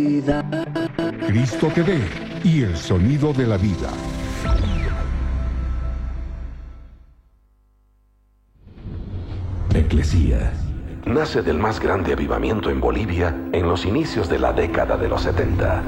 Cristo TV y el sonido de la vida. Eclesía nace del más grande avivamiento en Bolivia en los inicios de la década de los 70.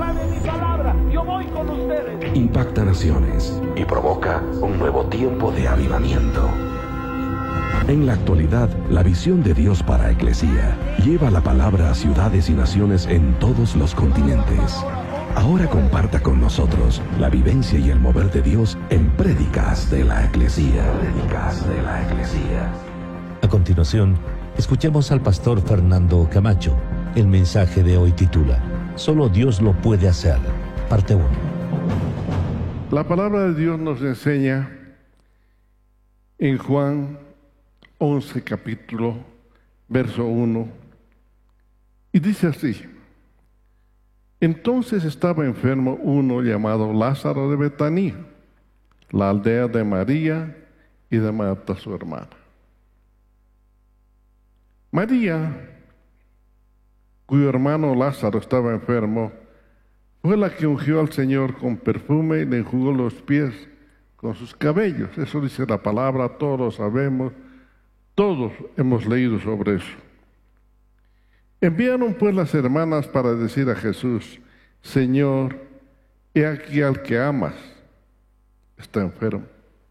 Impacta naciones y provoca un nuevo tiempo de avivamiento. En la actualidad, la visión de Dios para Eclesía lleva la palabra a ciudades y naciones en todos los continentes. Ahora comparta con nosotros la vivencia y el mover de Dios en Prédicas de la Eclesía. Prédicas de la Eclesía. A continuación, escuchemos al pastor Fernando Camacho. El mensaje de hoy titula Solo Dios lo puede hacer, parte 1. La palabra de Dios nos enseña en Juan 11, capítulo, verso 1, y dice así: entonces estaba enfermo uno llamado Lázaro de Betania, la aldea de María y de Marta su hermana. María, cuyo hermano Lázaro estaba enfermo, fue la que ungió al Señor con perfume y le enjugó los pies con sus cabellos. Eso dice la palabra, todos lo sabemos, todos hemos leído sobre eso. Enviaron pues las hermanas para decir a Jesús: Señor, he aquí al que amas, está enfermo.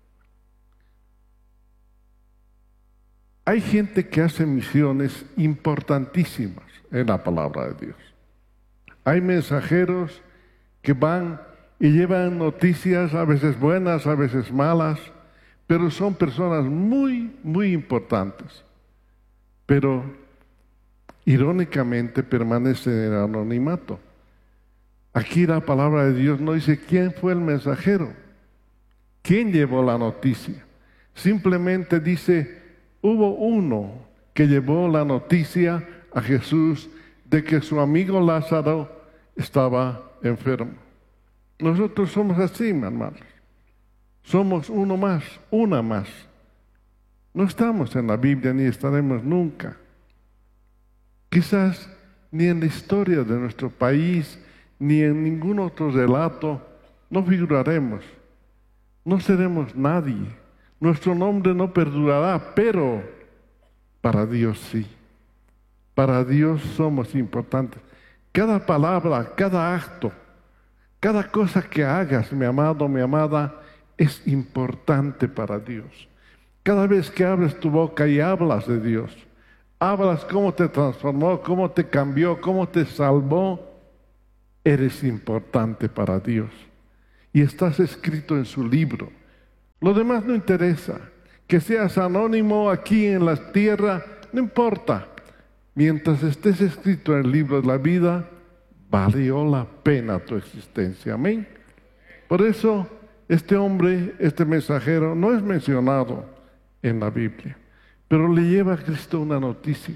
Hay gente que hace misiones importantísimas en la palabra de Dios. Hay mensajeros que van y llevan noticias, a veces buenas, a veces malas, pero son personas muy, muy importantes. Pero, irónicamente, permanecen en el anonimato. Aquí la palabra de Dios no dice quién fue el mensajero, quién llevó la noticia. Simplemente dice: hubo uno que llevó la noticia a Jesús de que su amigo Lázaro estaba enfermo. Nosotros somos así, hermanos. Somos uno más, una más. No estamos en la Biblia ni estaremos nunca. Quizás ni en la historia de nuestro país, ni en ningún otro relato, no figuraremos. No seremos nadie. Nuestro nombre no perdurará, pero para Dios sí. Para Dios somos importantes. Cada palabra, cada acto, cada cosa que hagas, mi amado, mi amada, es importante para Dios. Cada vez que abres tu boca y hablas de Dios, hablas cómo te transformó, cómo te cambió, cómo te salvó, eres importante para Dios. Y estás escrito en su libro. Lo demás no interesa. Que seas anónimo aquí en la tierra, no importa. Mientras estés escrito en el libro de la vida, valió la pena tu existencia. Amén. Por eso, este hombre, este mensajero, no es mencionado en la Biblia, pero le lleva a Cristo una noticia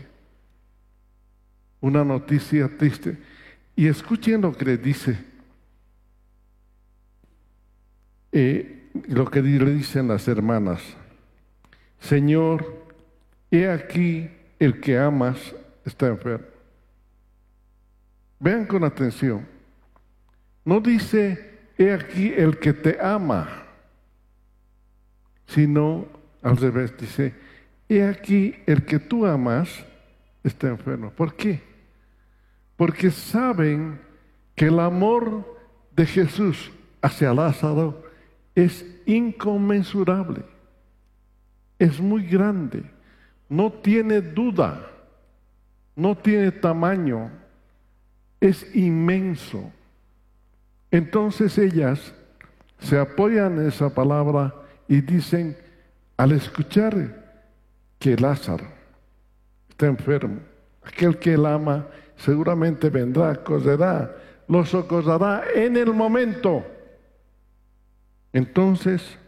triste. Y escuchen lo que le dice, lo que le dicen las hermanas: Señor, he aquí el que amas está enfermo. Vean con atención. No dice, he aquí el que te ama, sino al revés, dice, he aquí el que tú amas está enfermo. ¿Por qué? Porque saben que el amor de Jesús hacia Lázaro es inconmensurable, es muy grande, no tiene duda, no tiene tamaño, es inmenso. Entonces ellas se apoyan en esa palabra y dicen, al escuchar que Lázaro está enfermo, aquel que él ama seguramente vendrá, lo socorrerá en el momento. Entonces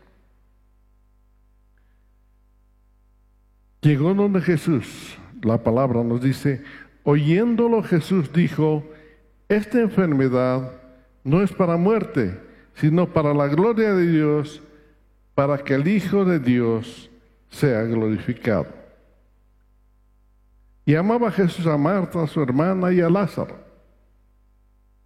llegó donde Jesús. La palabra nos dice, oyéndolo Jesús dijo, esta enfermedad no es para muerte, sino para la gloria de Dios, para que el Hijo de Dios sea glorificado. Y amaba Jesús a Marta, a su hermana, y a Lázaro.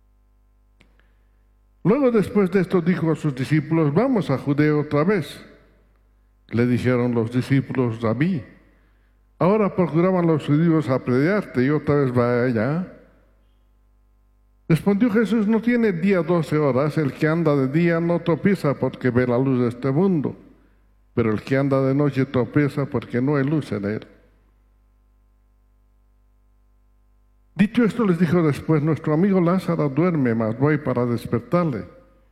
Luego, después de esto, dijo a sus discípulos: vamos a Judea otra vez. Le dijeron los discípulos: Rabí, ahora procuraban los judíos apedrearte y otra vez va allá. Respondió Jesús: no tiene día 12 horas, el que anda de día no tropieza porque ve la luz de este mundo, pero el que anda de noche tropieza porque no hay luz en él. Dicho esto, les dijo después: nuestro amigo Lázaro duerme, mas voy para despertarle.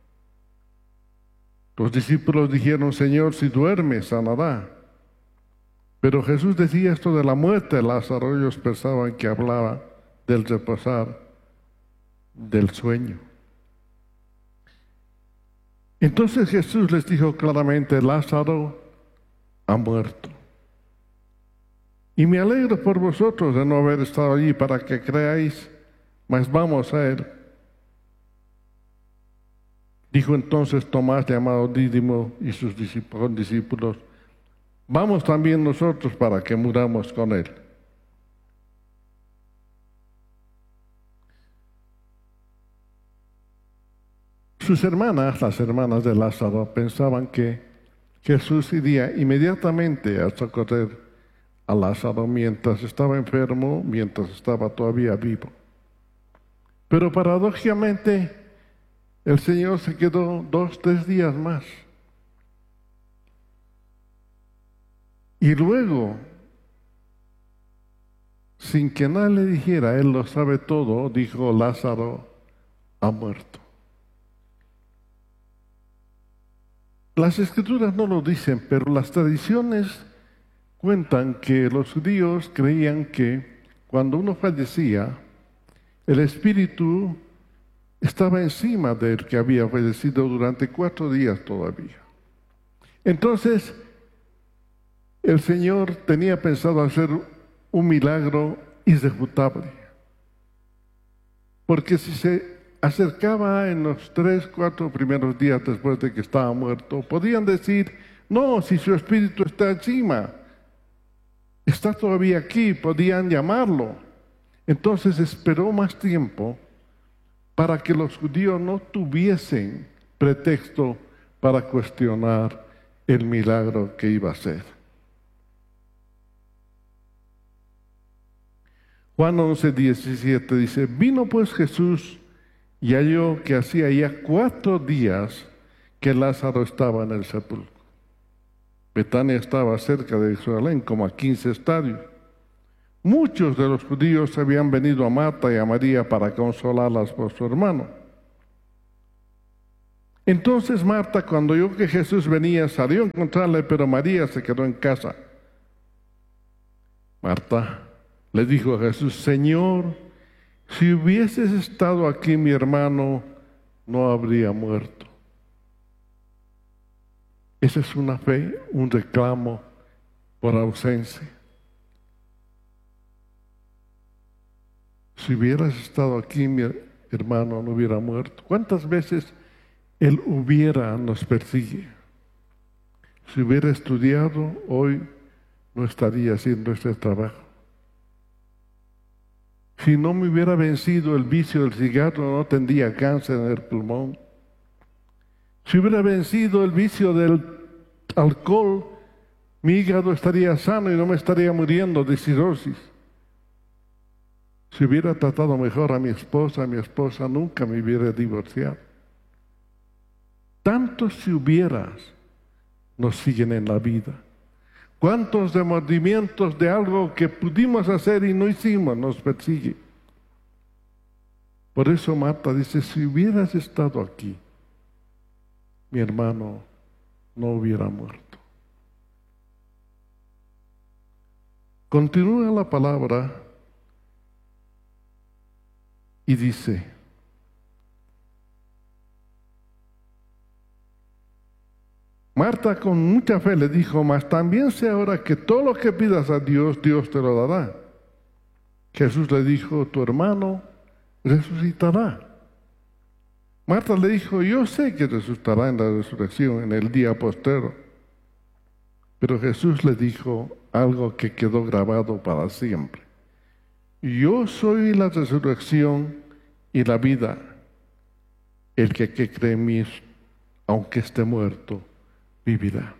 Los discípulos dijeron: Señor, si duerme, sanará. Pero Jesús decía esto de la muerte de Lázaro. Ellos pensaban que hablaba del reposar, del sueño. Entonces Jesús les dijo claramente: Lázaro ha muerto. Y me alegro por vosotros de no haber estado allí para que creáis, mas vamos a él. Dijo entonces Tomás, llamado Dídimo, y sus discípulos: vamos también nosotros para que muramos con él. Sus hermanas, las hermanas de Lázaro, pensaban que Jesús iría inmediatamente a socorrer a Lázaro mientras estaba enfermo, mientras estaba todavía vivo. Pero paradójicamente, el Señor se quedó 2-3 días más. Y luego, sin que nadie le dijera, Él lo sabe todo, dijo: Lázaro ha muerto. Las Escrituras no lo dicen, pero las tradiciones cuentan que los judíos creían que cuando uno fallecía, el espíritu estaba encima del que había fallecido durante 4 días todavía. Entonces, el Señor tenía pensado hacer un milagro irrefutable. Porque si se acercaba en los 3-4 primeros días después de que estaba muerto, podían decir: no, si su espíritu está encima, está todavía aquí, podían llamarlo. Entonces esperó más tiempo para que los judíos no tuviesen pretexto para cuestionar el milagro que iba a hacer. Juan 11:17 dice: vino pues Jesús y halló que hacía ya 4 días que Lázaro estaba en el sepulcro. Betania estaba cerca de Jerusalén, como a 15 estadios. Muchos de los judíos habían venido a Marta y a María para consolarlas por su hermano. Entonces Marta, cuando oyó que Jesús venía, salió a encontrarle, pero María se quedó en casa. Marta le dijo a Jesús: Señor, si hubieses estado aquí, mi hermano no habría muerto. Esa es una fe, un reclamo por ausencia. Si hubieras estado aquí, mi hermano no hubiera muerto. ¿Cuántas veces el hubiera nos persigue? Si hubiera estudiado, hoy no estaría haciendo este trabajo. Si no me hubiera vencido el vicio del cigarro, no tendría cáncer en el pulmón. Si hubiera vencido el vicio del alcohol, mi hígado estaría sano y no me estaría muriendo de cirrosis. Si hubiera tratado mejor a mi esposa nunca me hubiera divorciado. Tantos si hubieras nos siguen en la vida. ¿Cuántos remordimientos de algo que pudimos hacer y no hicimos nos persigue? Por eso Marta dice: si hubieras estado aquí, mi hermano no hubiera muerto. Continúa la palabra y dice: Marta con mucha fe le dijo: mas también sé ahora que todo lo que pidas a Dios, Dios te lo dará. Jesús le dijo: tu hermano resucitará. Marta le dijo: yo sé que resucitará en la resurrección, en el día postrero. Pero Jesús le dijo algo que quedó grabado para siempre: yo soy la resurrección y la vida. el que cree en mí, aunque esté muerto, vivirá.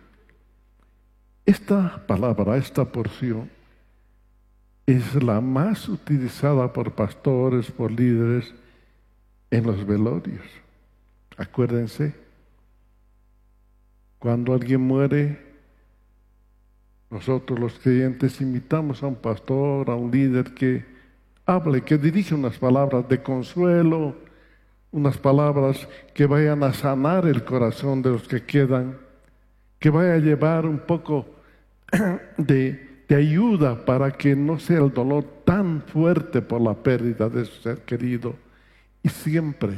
Esta palabra, esta porción, es la más utilizada por pastores, por líderes en los velorios. Acuérdense, cuando alguien muere, nosotros los creyentes invitamos a un pastor, a un líder que hable, que dirija unas palabras de consuelo, unas palabras que vayan a sanar el corazón de los que quedan, que vaya a llevar un poco de ayuda para que no sea el dolor tan fuerte por la pérdida de su ser querido. Y siempre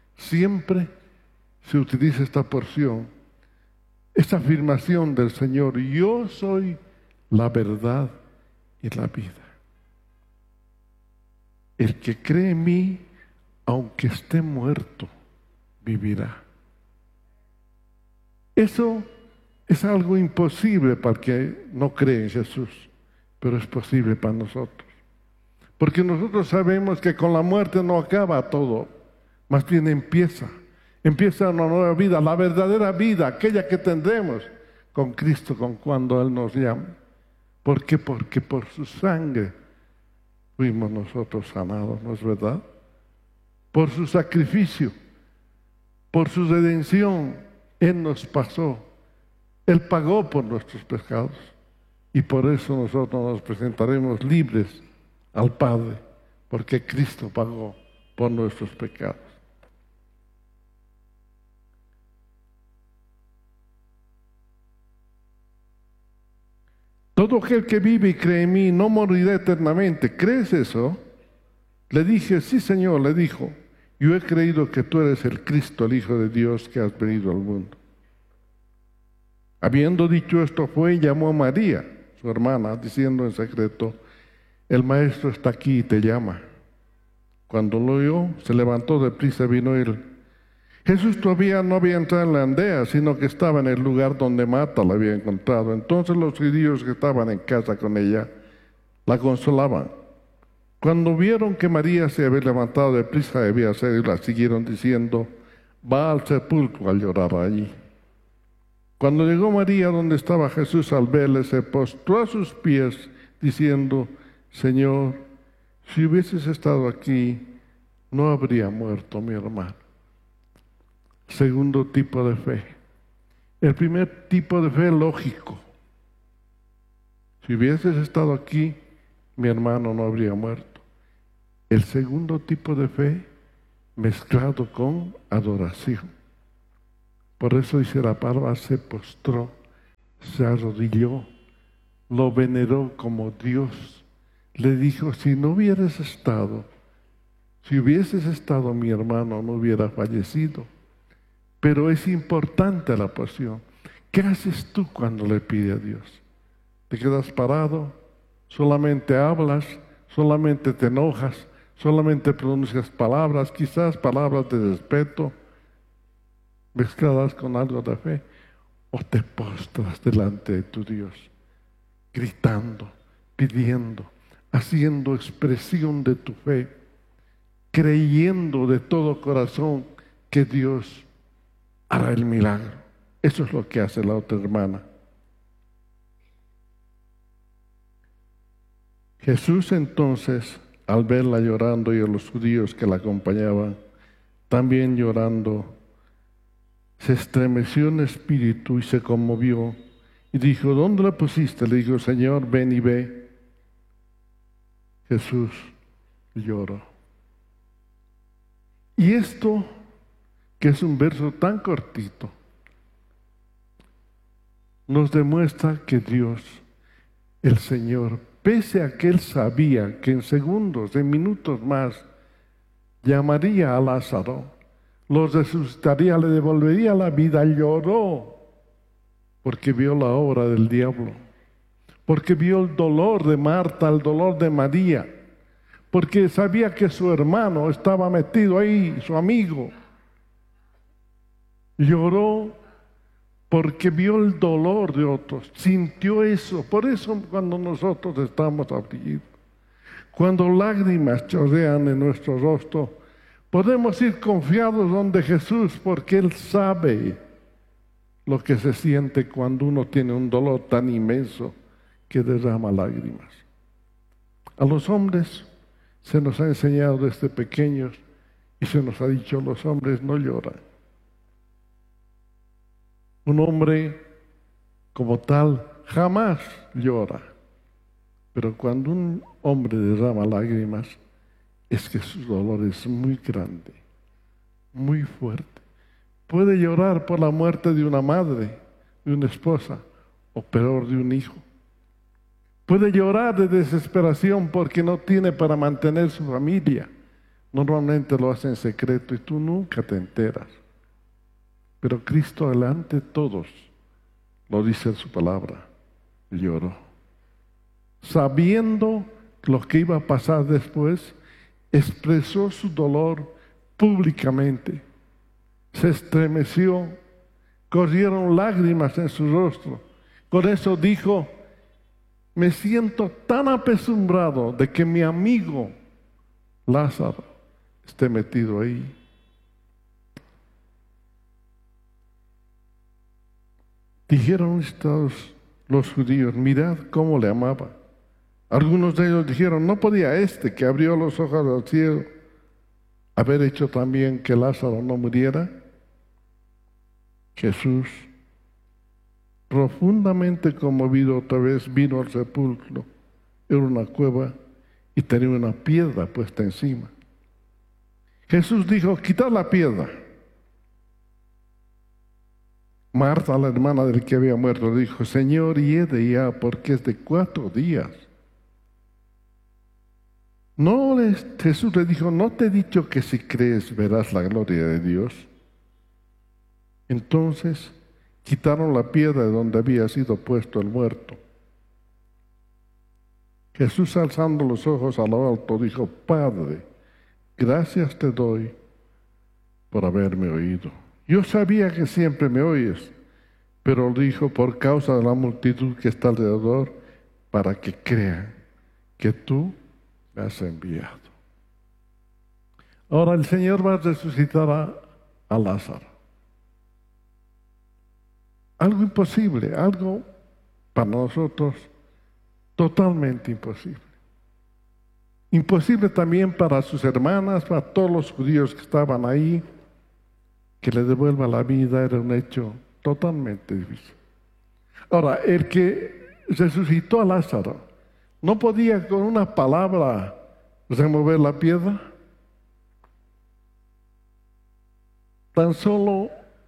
se utiliza esta porción, esta afirmación del Señor: yo soy la verdad y la vida. El que cree en mí, aunque esté muerto, vivirá. Eso es algo imposible para el que no cree en Jesús, pero es posible para nosotros. Porque nosotros sabemos que con la muerte no acaba todo, más bien empieza una nueva vida, la verdadera vida, aquella que tendremos con Cristo, con cuando Él nos llame. ¿Por qué? Porque por su sangre fuimos nosotros sanados, ¿no es verdad? Por su sacrificio, por su redención, Él nos pasó. Él pagó por nuestros pecados y por eso nosotros nos presentaremos libres al Padre, porque Cristo pagó por nuestros pecados. Todo aquel que vive y cree en mí no morirá eternamente. ¿Crees eso? Le dije: sí, Señor. Le dijo: yo he creído que tú eres el Cristo, el Hijo de Dios, que has venido al mundo. Habiendo dicho esto, fue y llamó a María, su hermana, diciendo en secreto: el Maestro está aquí y te llama. Cuando lo oyó, se levantó deprisa y vino él. Jesús todavía no había entrado en la aldea, sino que estaba en el lugar donde Marta la había encontrado. Entonces los judíos que estaban en casa con ella la consolaban. Cuando vieron que María se había levantado deprisa y había salido, la siguieron diciendo: va al sepulcro a llorar allí. Cuando llegó María donde estaba Jesús, al verle, se postró a sus pies, diciendo: Señor, si hubieses estado aquí, no habría muerto mi hermano. Segundo tipo de fe. El primer tipo de fe lógico: si hubieses estado aquí, mi hermano no habría muerto. El segundo tipo de fe, mezclado con adoración. Por eso dice la palabra: se postró, se arrodilló, lo veneró como Dios. Le dijo: si no hubieras estado, si hubieses estado, mi hermano no hubiera fallecido. Pero es importante la porción. ¿Qué haces tú cuando le pides a Dios? ¿Te quedas parado? ¿Solamente hablas? ¿Solamente te enojas? ¿Solamente pronuncias palabras, quizás palabras de respeto, mezcladas con algo de fe? ¿O te postras delante de tu Dios, gritando, pidiendo, haciendo expresión de tu fe, creyendo de todo corazón que Dios hará el milagro? Eso es lo que hace la otra hermana. Jesús entonces, al verla llorando y a los judíos que la acompañaban también llorando, se estremeció en espíritu y se conmovió y dijo: ¿dónde la pusiste? Le dijo: Señor, ven y ve. Jesús lloró. Y esto, que es un verso tan cortito, nos demuestra que Dios, el Señor, pese a que Él sabía que en segundos, en minutos más, llamaría a Lázaro, lo resucitaría, le devolvería la vida, lloró, porque vio la obra del diablo, porque vio el dolor de Marta, el dolor de María, porque sabía que su hermano estaba metido ahí, su amigo. Lloró porque vio el dolor de otros, sintió eso. Por eso cuando nosotros estamos afligidos, cuando lágrimas chorrean en nuestro rostro, Podemos ir confiados donde Jesús porque Él sabe lo que se siente cuando uno tiene un dolor tan inmenso que derrama lágrimas. A los hombres se nos ha enseñado desde pequeños y se nos ha dicho: los hombres no lloran. Un hombre como tal jamás llora, pero cuando un hombre derrama lágrimas es que su dolor es muy grande, muy fuerte. Puede llorar por la muerte de una madre, de una esposa, o peor, de un hijo. Puede llorar de desesperación porque no tiene para mantener su familia. Normalmente lo hace en secreto y tú nunca te enteras. Pero Cristo, delante de todos, lo dice en su palabra, lloró. Sabiendo lo que iba a pasar después, expresó su dolor públicamente. Se estremeció, corrieron lágrimas en su rostro. Con eso dijo: me siento tan apesumbrado de que mi amigo Lázaro esté metido ahí. Dijeron los judíos: mirad cómo le amaba. Algunos de ellos dijeron: ¿no podía este que abrió los ojos al cielo haber hecho también que Lázaro no muriera? Jesús, profundamente conmovido, otra vez vino al sepulcro. Era una cueva y tenía una piedra puesta encima. Jesús dijo: quitad la piedra. Marta, la hermana del que había muerto, dijo: Señor, hiede ya, porque es de 4 días. Jesús le dijo: ¿no te he dicho que si crees verás la gloria de Dios? Entonces quitaron la piedra de donde había sido puesto el muerto. Jesús, alzando los ojos a lo alto, dijo: Padre, gracias te doy por haberme oído. Yo sabía que siempre me oyes, pero lo dijo por causa de la multitud que está alrededor, para que crean que tú me has enviado. Ahora el Señor va a resucitar a Lázaro. Algo imposible, algo para nosotros totalmente imposible. Imposible también para sus hermanas, para todos los judíos que estaban ahí. Que le devuelva la vida era un hecho totalmente difícil. Ahora, el que resucitó a Lázaro, ¿no podía con una palabra remover la piedra? Tan solo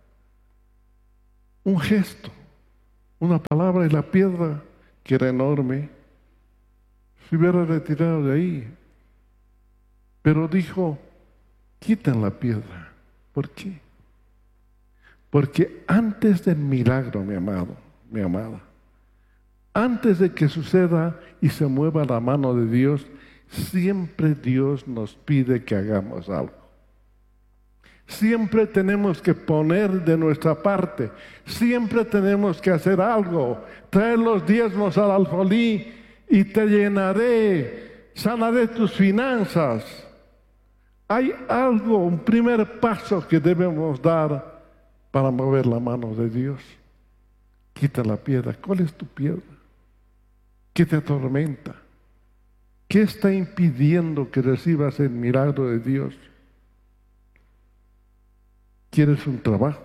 un gesto, una palabra, y la piedra, que era enorme, se hubiera retirado de ahí. Pero dijo: quiten la piedra. ¿Por qué? Porque antes del milagro, mi amado, mi amada, antes de que suceda y se mueva la mano de Dios, siempre Dios nos pide que hagamos algo. Siempre tenemos que poner de nuestra parte, siempre tenemos que hacer algo. Traer los diezmos al alfolí y te llenaré, sanaré tus finanzas. Hay algo, un primer paso que debemos dar para mover la mano de Dios. Quita la piedra. ¿Cuál es tu piedra? ¿Qué te atormenta? ¿Qué está impidiendo que recibas el milagro de Dios? ¿Quieres un trabajo?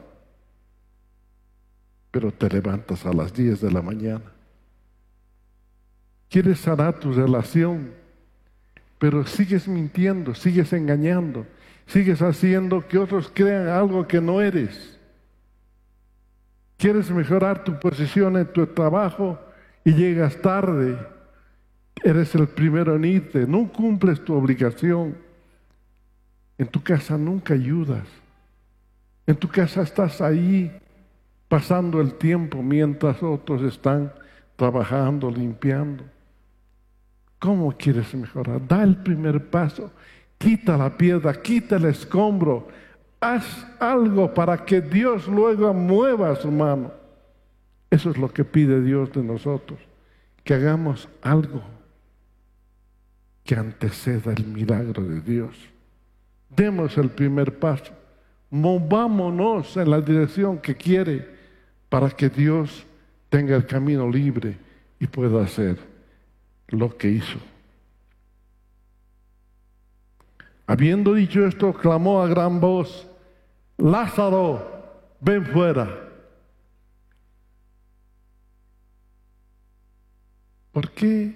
Pero te levantas a las 10 de la mañana. ¿Quieres sanar tu relación? Pero sigues mintiendo, sigues engañando, sigues haciendo que otros crean algo que no eres. ¿Quieres mejorar tu posición en tu trabajo y llegas tarde? Eres el primero en irte, no cumples tu obligación. En tu casa nunca ayudas. En tu casa estás ahí pasando el tiempo mientras otros están trabajando, limpiando. ¿Cómo quieres mejorar? Da el primer paso. Quita la piedra, quita el escombro. Haz algo para que Dios luego mueva su mano. Eso es lo que pide Dios de nosotros. Que hagamos algo que anteceda el milagro de Dios. Demos el primer paso. Movámonos en la dirección que quiere para que Dios tenga el camino libre y pueda hacer lo que hizo. Habiendo dicho esto, clamó a gran voz: Lázaro, ven fuera. ¿Por qué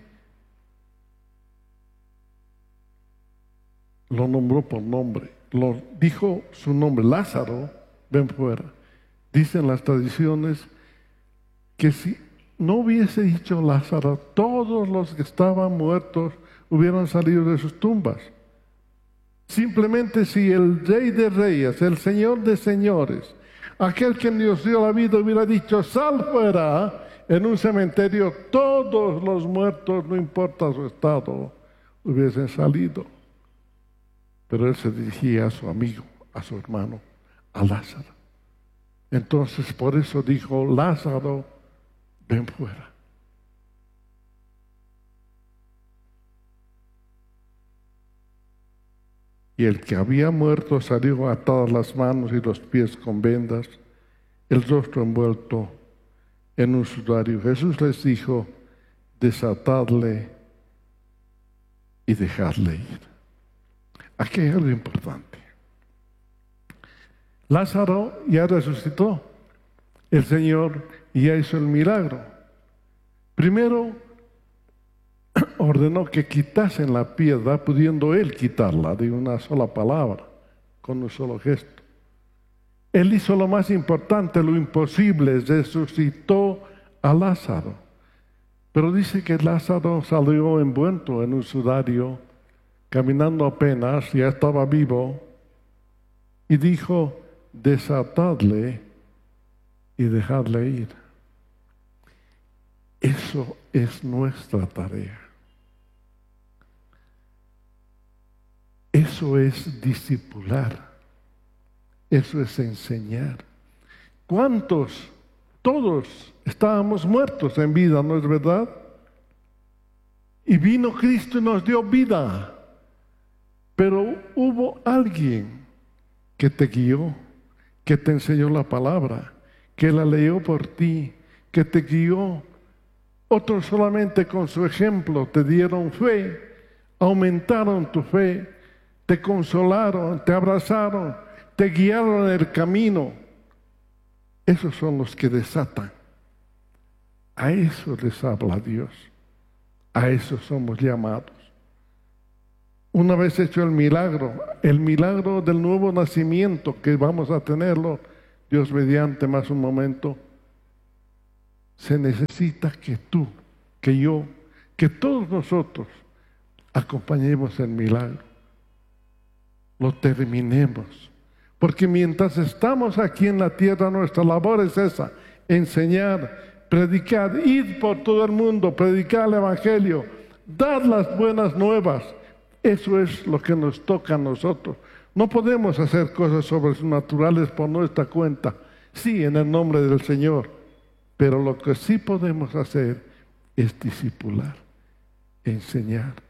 lo nombró por nombre? Lo dijo su nombre: Lázaro, ven fuera. Dicen las tradiciones que si no hubiese dicho Lázaro, todos los que estaban muertos hubieran salido de sus tumbas. Simplemente si el Rey de Reyes, el Señor de Señores, aquel que nos dio la vida, hubiera dicho: sal fuera, en un cementerio todos los muertos, no importa su estado, hubiesen salido. Pero él se dirigía a su amigo, a su hermano, a Lázaro. Entonces por eso dijo: Lázaro, ven fuera. Y el que había muerto salió atadas las manos y los pies con vendas, el rostro envuelto en un sudario. Jesús les dijo: desatadle y dejadle ir. Aquí hay algo importante. Lázaro ya resucitó. El Señor ya hizo el milagro. Primero ordenó que quitasen la piedra, pudiendo Él quitarla de una sola palabra, con un solo gesto. Él hizo lo más importante, lo imposible: resucitó a Lázaro. Pero dice que Lázaro salió envuelto en un sudario, caminando apenas, ya estaba vivo, y dijo: desatadle y dejadle ir. Eso es nuestra tarea. Eso es discipular. Eso es enseñar. ¿Cuántos? Todos estábamos muertos en vida, ¿no es verdad? Y vino Cristo y nos dio vida. Pero hubo alguien que te guió, que te enseñó la palabra, que la leyó por ti, que te guió. Otros solamente con su ejemplo te dieron fe, aumentaron tu fe, te consolaron, te abrazaron, te guiaron en el camino. Esos son los que desatan. A eso les habla Dios. A eso somos llamados. Una vez hecho el milagro del nuevo nacimiento, que vamos a tenerlo, Dios mediante, más un momento, se necesita que tú, que yo, que todos nosotros acompañemos el milagro, lo terminemos. Porque mientras estamos aquí en la tierra, nuestra labor es esa: enseñar, predicar, ir por todo el mundo, predicar el Evangelio, dar las buenas nuevas. Eso es lo que nos toca a nosotros. No podemos hacer cosas sobrenaturales por nuestra cuenta, sí, en el nombre del Señor, pero lo que sí podemos hacer es discipular, enseñar,